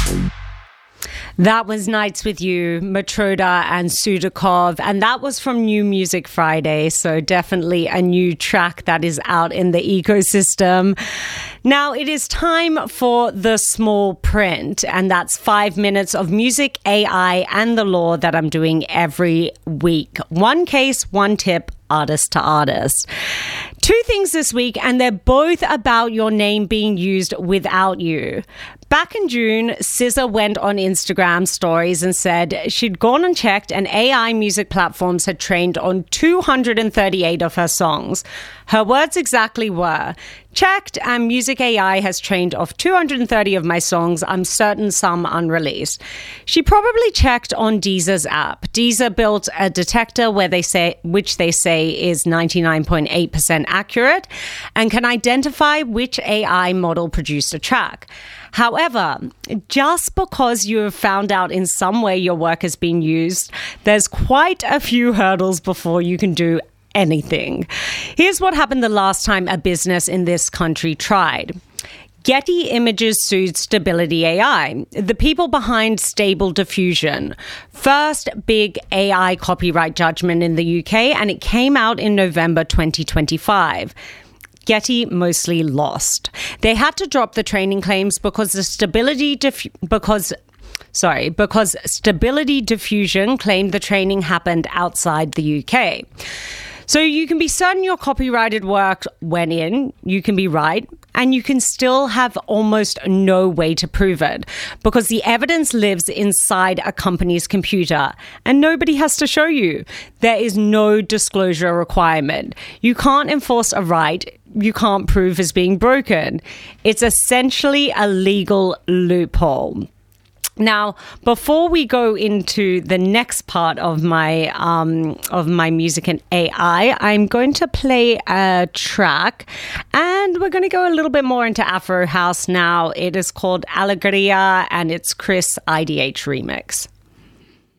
That was Nights with You, Matroda and Sudakov, and that was from New Music Friday, so definitely a new track that is out in the ecosystem. Now it is time for the small print, and that's 5 minutes of music, AI, and the law that I'm doing every week. One case, one tip, artist to artist. Two things this week, and they're both about your name being used without you. Back in June, SZA went on Instagram stories and said she'd gone and checked, and AI music platforms had trained on 238 of her songs. Her words exactly were, "Checked, and Music AI has trained off 230 of my songs. I'm certain some unreleased." She probably checked on Deezer's app. Deezer built a detector which they say is 99.8% accurate and can identify which AI model produced a track. However, just because you have found out in some way your work has been used, there's quite a few hurdles before you can do anything. Here's what happened the last time a business in this country tried. Getty Images sued Stability AI, the people behind Stable Diffusion. First big AI copyright judgment in the UK, and it came out in November 2025. Getty mostly lost. They had to drop the training claims because Stability Diffusion claimed the training happened outside the UK. So you can be certain your copyrighted work went in, you can be right, and you can still have almost no way to prove it because the evidence lives inside a company's computer and nobody has to show you. There is no disclosure requirement. You can't enforce a right you can't prove is being broken. It's essentially a legal loophole. Now, before we go into the next part of my music and AI, I'm going to play a track, and we're going to go a little bit more into Afro House now. It is called Alegria, and it's Chris IDH remix.